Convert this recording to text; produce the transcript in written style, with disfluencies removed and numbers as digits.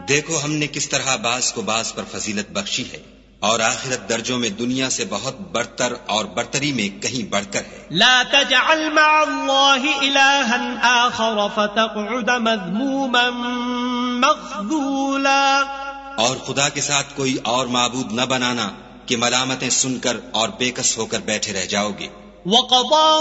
देखो हमने किस तरह बाज को बाज पर फजीलत बख्शी है और आखिरत दर्जों में दुनिया से बहुत बरतर और बरतरी में कहीं बढ़कर है। ला तजअल मअल्लाहि इलाहन आखर फतक़उद मज़मूमन मख़ज़ूला, और खुदा के साथ कोई और माबूद न बनाना कि मलामतें सुनकर और बेकस होकर बैठे रह जाओगे। वक़ज़ा